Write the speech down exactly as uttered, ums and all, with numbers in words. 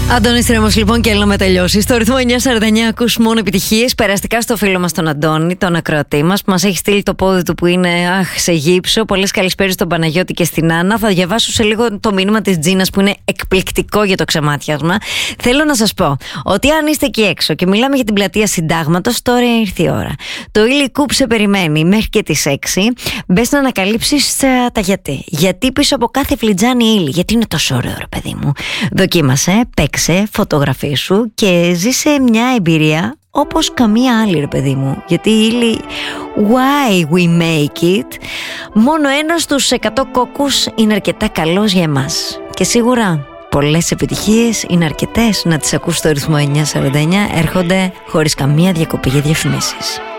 Αντώνης Τρέμος λοιπόν, και έλα με τελειώσει. Στο ρυθμό εννιά σαράντα εννιά ακούς μόνο επιτυχίες. Περαστικά στο φίλο μας τον Αντώνη, τον ακροατή μας, που μας έχει στείλει το πόδι του που είναι αχ, σε γύψο. Πολλές καλησπέρες στον Παναγιώτη και στην Άννα. Θα διαβάσω σε λίγο το μήνυμα της Τζίνας που είναι εκπληκτικό για το ξεμάτιασμα. Θέλω να σας πω ότι αν είστε εκεί έξω και μιλάμε για την πλατεία Συντάγματος, τώρα ήρθε η ώρα. Το ήλι Κουπ σε περιμένει μέχρι και τις έξι. Μπες να ανακαλύψεις τα γιατί. Γιατί πίσω από κάθε φλιτζάνι ήλι, γιατί είναι τόσο ωραίο, ρε παιδί μου. Δοκίμασε, παίξε, φωτογραφίσου και ζήσε μια εμπειρία όπως καμία άλλη, ρε παιδί μου. Γιατί η ύλη why we make it, μόνο ένας στους εκατό κόκκους είναι αρκετά καλός για εμάς. Και σίγουρα πολλές επιτυχίες είναι αρκετές να τις ακούς στο ρυθμό εννιά σαράντα εννιά. Έρχονται χωρίς καμία διακοπή για διαφημίσεις.